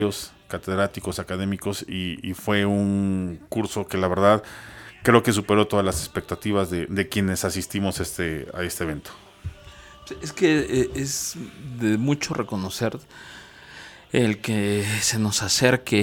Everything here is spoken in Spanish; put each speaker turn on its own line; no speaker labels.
catedráticos, académicos, y fue un curso que la verdad creo que superó todas las expectativas de quienes asistimos a este evento.
Es que es de mucho reconocer el que se nos acerque